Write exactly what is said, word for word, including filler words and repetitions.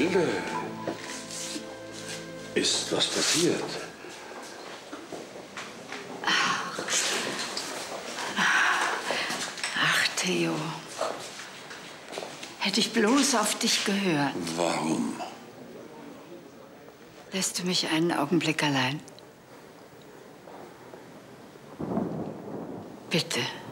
Hilde, ist was passiert? Ach, ach Theo, hätte ich bloß auf dich gehört. Warum? Lässt du mich einen Augenblick allein? Bitte.